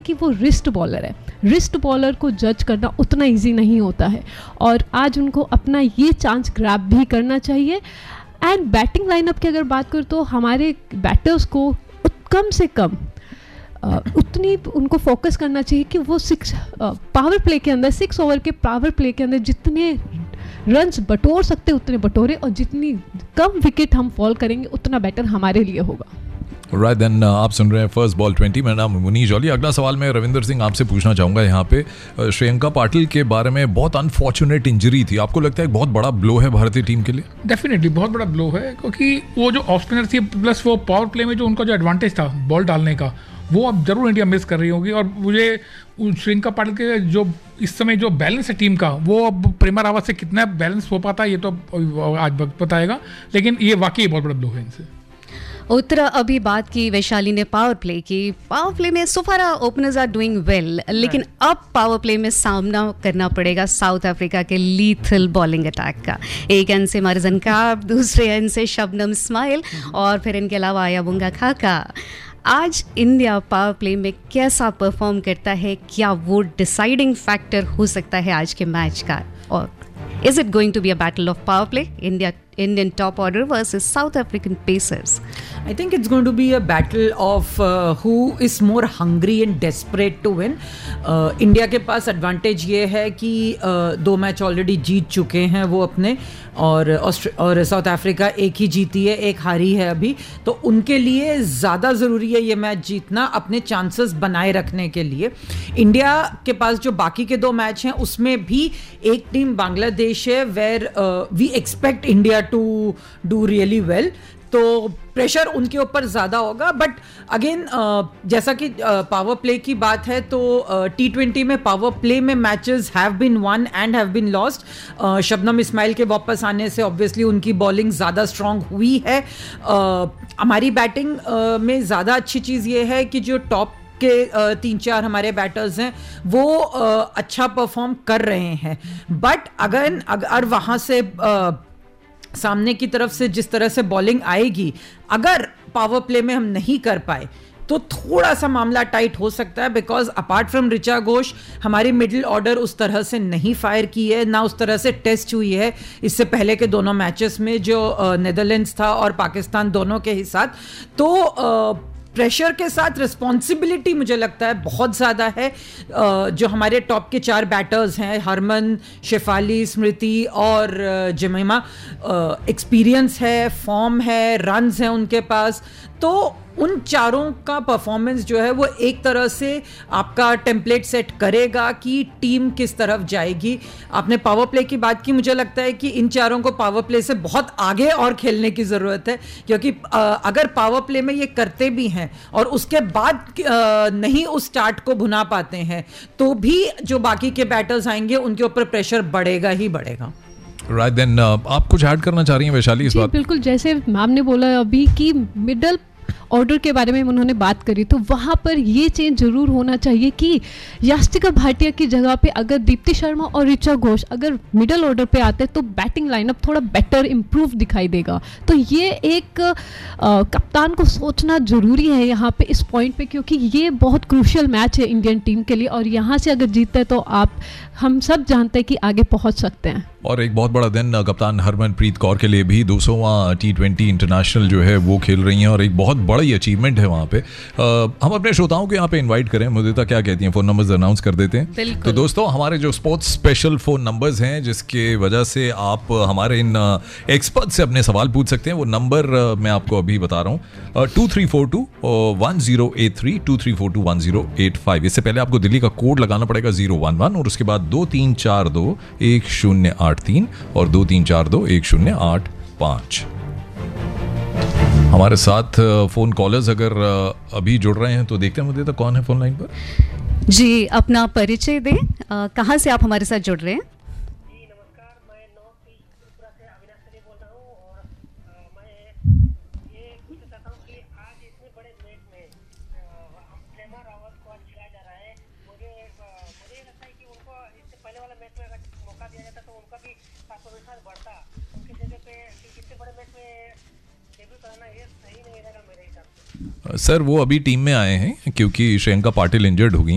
कि वो wrist bowler है। रिस्ट बॉलर को जज करना उतना इजी नहीं होता है और आज उनको अपना ये चांस ग्रैब भी करना चाहिए। एंड बैटिंग लाइनअप की अगर बात करूँ तो हमारे बैटर्स को कम से कम उतनी उनको फोकस करना चाहिए कि वो पावर प्ले के अंदर 6 ओवर के पावर प्ले के अंदर जितने रन्स बटोर सकते उतने बटोरे और जितनी कम विकेट हम फॉल करेंगे उतना बेटर हमारे लिए होगा। राइट देन आप सुन रहे हैं फर्स्ट बॉल 20। मेरा नाम मुनीश जॉली। अगला सवाल मैं रविंदर सिंह आपसे पूछना चाहूँगा। यहाँ पे श्रेयंका पाटिल के बारे में बहुत अनफॉर्चुनेट इंजरी थी, आपको लगता है एक बहुत बड़ा ब्लो है भारतीय टीम के लिए? डेफिनेटली बहुत बड़ा ब्लो है, क्योंकि वो जो ऑफ स्पिनर थी प्लस वो पावर प्ले में जो उनका जो एडवांटेज था बॉल डालने का, वो अब जरूर इंडिया मिस कर रही होगी। और मुझे श्रेयंका पाटिल के जो इस समय जो बैलेंस है टीम का, वो अब प्रेमा रावत से कितना बैलेंस हो पाता है ये तो आज वक्त बताएगा, लेकिन ये वाकई बहुत बड़ा ब्लो है इनसे। उत्तरा अभी बात की वैशाली ने पावर प्ले की। पावर प्ले में सोफारा ओपनर्स आर डूइंग वेल, लेकिन अब पावर प्ले में सामना करना पड़ेगा साउथ अफ्रीका के लीथल बॉलिंग अटैक का। एक एंड से मर्जन काब, दूसरे एंड से शबनम इस्माइल और फिर इनके अलावा आयाबुंगा खाका। आज इंडिया पावर प्ले में कैसा परफॉर्म करता है, क्या वो डिसाइडिंग फैक्टर हो सकता है आज के मैच का? और is it going to be a battle of power play, Indian top order versus South African pacers? I think it's going to be a battle of who is more hungry and desperate to win. India के पास advantage ये है कि 2 match already जीत चुके हैं वो अपने, और south Africa एक ही जीती है, एक हारी है अभी। तो उनके लिए ज़्यादा ज़रूरी है ये मैच जीतना अपने चांसेस बनाए रखने के लिए। इंडिया के पास जो बाकी के 2 मैच हैं उसमें भी एक टीम बांग्लादेश है where we expect India to do really well, तो प्रेशर उनके ऊपर ज़्यादा होगा। बट अगेन जैसा कि पावर प्ले की बात है तो T20 में पावर प्ले में matches have been one and have been lost. Shabnam Ismail के वापस आने से ऑब्वियसली उनकी बॉलिंग ज़्यादा स्ट्रांग हुई है। हमारी बैटिंग में ज़्यादा अच्छी चीज़ ये है कि जो टॉप के 3-4 हमारे बैटर्स हैं वो अच्छा परफॉर्म कर रहे हैं। बट अगर वहाँ से सामने की तरफ से जिस तरह से बॉलिंग आएगी, अगर पावर प्ले में हम नहीं कर पाए तो थोड़ा सा मामला टाइट हो सकता है। Because apart from Richa Ghosh हमारी मिडिल ऑर्डर उस तरह से नहीं फायर की है, ना उस तरह से टेस्ट हुई है इससे पहले के दोनों मैचेस में जो नेदरलैंड्स था और पाकिस्तान दोनों के ही साथ। तो प्रेशर के साथ रिस्पॉन्सिबिलिटी मुझे लगता है बहुत ज़्यादा है। जो हमारे टॉप के 4 बैटर्स हैं, हरमन, शेफाली, स्मृति और जमीमा, एक्सपीरियंस है, फॉर्म है, रन्स हैं उनके पास। तो उन चारों का परफॉर्मेंस जो है वो एक तरह से आपका टेम्पलेट सेट करेगा कि टीम किस तरफ जाएगी। आपने पावर प्ले की बात की, मुझे लगता है कि इन चारों को पावर प्ले से बहुत आगे और खेलने की ज़रूरत है, क्योंकि अगर पावर प्ले में ये करते भी हैं और उसके बाद नहीं उस स्टार्ट को भुना पाते हैं तो भी जो बाकी के बैटर्स आएंगे उनके ऊपर प्रेशर बढ़ेगा ही बढ़ेगा। राइट देन आप कुछ ऐड करना चाह रही हैं वैशाली इस बात? बिल्कुल, जैसे मैम ने बोला अभी कि मिडल ऑर्डर के बारे में उन्होंने बात करी, तो वहाँ पर ये चेंज जरूर होना चाहिए कि यास्तिका भाटिया की जगह पे अगर दीप्ति शर्मा और ऋचा घोष अगर मिडल ऑर्डर पे आते तो बैटिंग लाइनअप थोड़ा बेटर इम्प्रूव दिखाई देगा। तो ये एक कप्तान को सोचना जरूरी है यहाँ पे इस पॉइंट पे, क्योंकि ये बहुत क्रूशियल मैच है इंडियन टीम के लिए और यहाँ से अगर जीतते हैं तो हम सब जानते हैं कि आगे पहुँच सकते हैं। और एक बहुत बड़ा दिन कप्तान हरमनप्रीत कौर के लिए भी 200वां T20 इंटरनेशनल जो है वो खेल रही हैं और एक बहुत बड़ी अचीवमेंट है वहाँ पे। हम अपने श्रोताओं को यहाँ पे इनवाइट करें। मुदिता क्या कहती हैं, फ़ोन नंबर्स अनाउंस कर देते हैं। तो दोस्तों हमारे जो स्पोर्ट्स स्पेशल फ़ोन नंबर्स हैं जिसके वजह से आप हमारे इन एक्सपर्ट से अपने सवाल पूछ सकते हैं, वो नंबर मैं आपको अभी बता रहा हूँ 2342-1083 2342-1085। इससे पहले आपको दिल्ली का कोड लगाना पड़ेगा 011 और उसके बाद 2342-1083 और 2342-1085। हमारे साथ फोन कॉलर्स अगर अभी जुड़ रहे हैं तो देखते हैं मुझे तो कौन है फोन लाइन पर। जी, अपना परिचय दें, कहाँ से आप हमारे साथ जुड़ रहे हैं? जी नमस्कार, मैं नॉर्थ ईस्ट त्रिपुरा से अविनाश सरी बोल रहा हूँ और मैं ये पूछना चाहता हूँ कि आज इतने बड़े मैच में प्रेमा रावत को आज खिलाया जा रहा है। मुझे लगता है कि उनको इससे पहले वाला मैच में अगर मौका दिया जाता तो उनका भी आत्मविश्वास बढ़ता। उनकी जगह पे इतने बड़े मैच में डेब्यू कराना ये सही नहीं रहेगा मेरे हिसाब से। सर वो अभी टीम में आए हैं क्योंकि श्रेयंका पाटिल इंजर्ड हो गई।